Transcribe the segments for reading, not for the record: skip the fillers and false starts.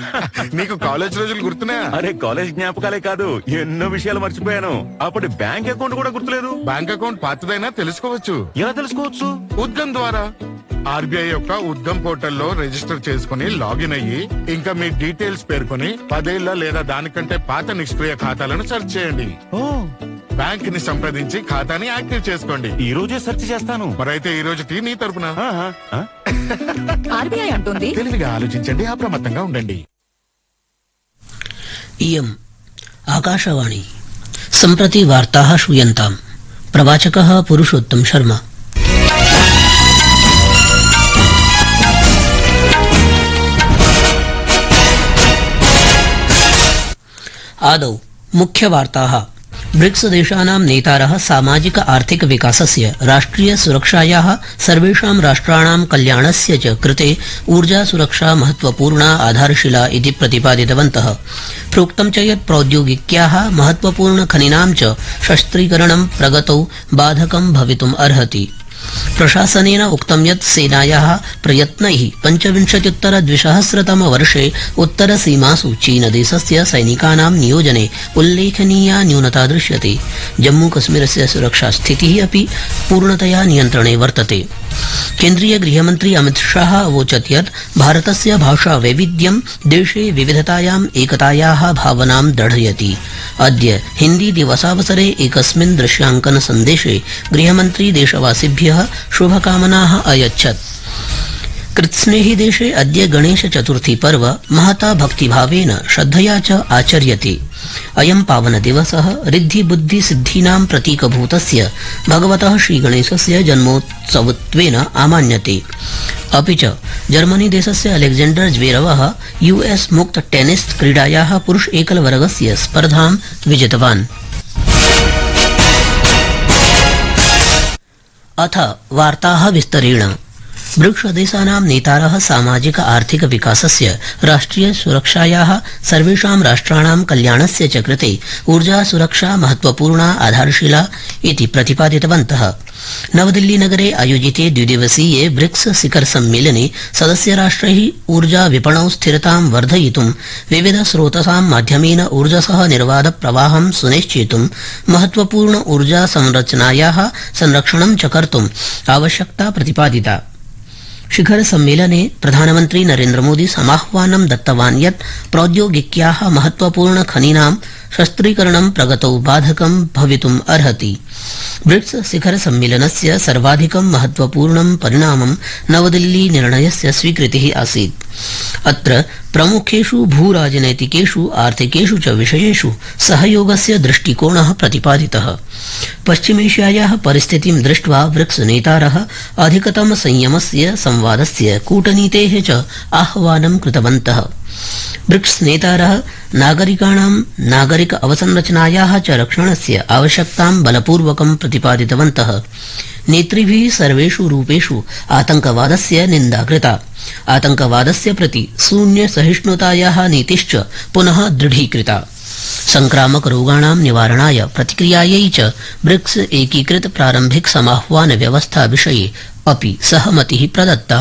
నీకు కాలేజ్ రోజులు గుర్తున్నాయా? అరే కాలేజ్ జ్ఞాపకాలే కాదు, ఎన్నో విషయాలు మర్చిపోయాను. అప్పటి బ్యాంక్ అకౌంట్ కూడా గుర్తులేదు. బ్యాంక్ అకౌంట్ పాతదైనా తెలుసుకోవచ్చు. ఎలా తెలుసుకోవచ్చు? ఉద్గమ్ ద్వారా. ఆర్బీఐ యొక్క ఉద్గమ్ పోర్టల్లో రిజిస్టర్ చేసుకుని లాగిన్ అయ్యి ఇంకా మీ డీటెయిల్స్ పేర్కొని 10 ఏళ్ల లేదా దానికంటే పాత నిష్క్రియ ఖాతాలను సెర్చ్ చేయండి. బ్యాంక్ ని సంప్రదించి ఖాతాని యాక్టివ్ చేసుకోండి. ఈ రోజే సెర్చ్ చేస్తాను. మరైతే ఈ రోజుకి నీ తరపున ఆర్బీఐ అంటుంది తెలివిగా ఆలోచించండి, అప్రమత్తంగా ఉండండి. इयम् आकाशवाणी सम्प्रति वार्ताः श्रूयन्ताम्. प्रवाचकः पुरुषोत्तम शर्मा. आदौ मुख्यवार्ताः. ब्रिक्स देशानां नेतारः सामाजिक आर्थिक विकासस्य, राष्ट्रिय सुरक्षायाः, सर्वेषां राष्ट्राणां कल्याणस्य च कृते ऊर्जा सुरक्षा महत्वपूर्णा आधारशिला इति प्रतिपादितवन्तः. प्रोक्तं च यत् प्रौद्योगिक्याः महत्वपूर्ण खनिनां च शस्त्रीकरणं प्रगतौ बाधकं भवितुम् अर्हति. प्रशासनेन उक्तं यत् सेनायाः प्रयत्नैः 25-2000 उत्तरसीमासु चीनदेशस्य सैनिकानां नियोजने उल्लेखनीया न्यूनता दृश्यते. जम्मूकश्मीरस्य सुरक्षास्थितिः अपि पूर्णतया नियन्त्रणे वर्तते. केन्द्रीय गृहमन्त्री अमित शाह अवोचत् यत् भारतस्य भाषा वैविध्यं देशे विविधतायाम् एकतायाः भावनां दृढयति. अद्य हिन्दी दिवसावसरे एकस्मिन् दृश्यांकन सन्देशे गृहमन्त्री देशवासिभ्यः शुभकामनाः अयच्छत्. कृत्स्नेहि देशे अद्य गणेश चतुर्थी पर्व महता भक्तिभावेन श्रद्धया च आचर्यते. अयं पावन दिवसः रिद्धि बुद्धि सिद्धीनां प्रतीकभूतस्य भगवतः श्रीगणेशस्य जन्मोत्सवत्वेन आमान्यते. अपि च जर्मनी देशस्य अलेक्जेंडर ज्वेरवः US मुक्त टेनिस क्रीडायाः पुरुष एकलवर्गस्य स्पर्धां विजितवान्. अथ वार्ताः विस्तरेण. ब्रिक्स देशानां नेतारः सामाजिक आर्थिक विकासस्य, राष्ट्रिय सुरक्षायाः, सर्वेषां राष्ट्राणां कल्याणस्य च कृते ऊर्जा सुरक्षा महत्वपूर्णा आधारशिला इति प्रतिपादितवन्तः. नवदिल्ली नगरे आयोजिते द्विदिवसीये ब्रिक्स शिखर सम्मेलने सदस्यराष्ट्रैः ऊर्जा विपणौ स्थिरतां वर्धयितुं विविध स्रोतसां माध्यमेन ऊर्जसः निर्बाध प्रवाहं सुनिश्चेतुं महत्वपूर्ण ऊर्जा संरचनायाः संरक्षणं च कर्तुम् आवश्यकता प्रतिपादिता. शिखर सम्मेलने प्रधानमन्त्री नरेन्द्र मोदी समाह्वानं दत्तवान् यत् प्रौद्योगिक्याः महत्वपूर्ण खनीनां शस्त्रीकरणं प्रगतौ बाधकं भवितुम् अर्हति. ब्रिक्स शिखर सम्मेलनस्य सर्वाधिकं महत्वपूर्णं परिणामं नवदिल्ली निर्णयस्य स्वीकृतिः आसीत्. अत्र प्रमुखेषु भूराजनैतिकेषु आर्थिकेषु च विषयेषु सहयोगस्य दृष्टिकोणः प्रतिपादितः. पश्चिमेशियायाः परिस्थितिं दृष्ट्वा ब्रिक्स नेतारः अधिकतम संयमस्य, संवादस्य, कूटनीतेः च आह्वानं कृतवन्तः. ब्रिक्स नेतारः नागरिकाणां नागरिक अवसंरचनायाः च रक्षणस्य आवश्यकतां बलपूर्वकं प्रतिपादितवन्तः. नेतृभिः सर्वेषु रूपेषु आतंकवादस्य निन्दा कृता. आतंकवादस्य प्रति शून्य सहिष्णुतायाः नीतिश्च पुनः दृढीकृता. संक्रामक रोगाणां निवारणाय प्रतिक्रियायै च ब्रिक्स एकीकृत प्रारम्भिक समाह्वान व्यवस्था विषये अपि सहमतिः प्रदत्ता.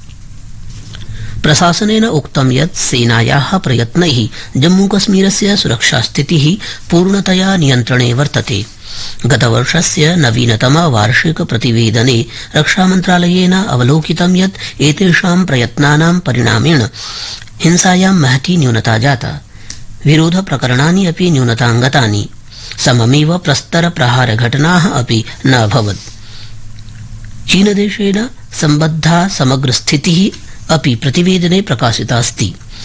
प्रशासनेन उक्तं यत् सेनायाः प्रयत्नैः जम्मूकश्मीरस्य सुरक्षास्थितिः पूर्णतया नियन्त्रणे वर्तते. गतवर्षस्य नवीनतम वार्षिक प्रतिवेदने रक्षामन्त्रालयेन अवलोकितं यत् एतेषां प्रयत्नानां परिणामेन हिंसायां महती न्यूनता जाता. विरोध प्रकरणानि अपि न्यूनताङ्गतानि. सममेव प्रस्तर प्रहार घटनाः अपि न अभवत्. चीनदेशेन सम्बद्धा समग्र स्थितिः अपि प्रतिवेदने प्रकाशितास्ति.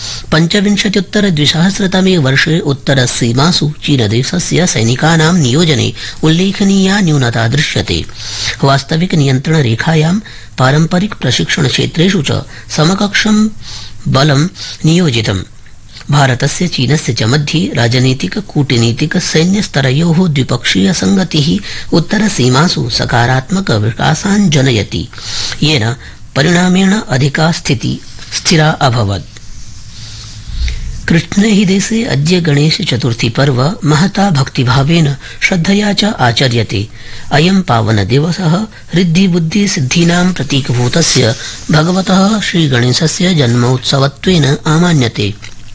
25-2000 वर्षे उत्तरसीमासु चीनदेशस्य सैनिकानां नियोजने उल्लेखनीया न्यूनता दृश्यते. वास्तविक नियन्त्रणरेखायां पारम्परिक प्रशिक्षणक्षेत्रेषु च समकक्षं बलं नियोजितम्. भारतस्य चीनस्य च मध्ये राजनीतिक कूटनीतिक सैन्यस्तरयोः द्विपक्षीय संगतिः उत्तरसीमासु सकारात्मक विकासान् जनयति, येन परिणामेण अधिका स्थितिः स्थिरा अभवत्. कृष्णेहि देशे अद्य गणेश चतुर्थी पर्व महता भक्तिभावेन श्रद्धया च आचर्यते. अयं पावन दिवसः रिद्धि बुद्धि सिद्धीनां प्रतीकभूतस्य भगवतः श्रीगणेशस्य जन्मोत्सवत्वेन आमान्यते.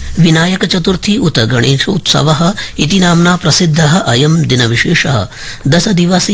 विनायक चतुर्थी उत गणेशोत्सवः इति नाम्ना प्रसिद्धः अयं दिनविशेषः 10 दिवसीय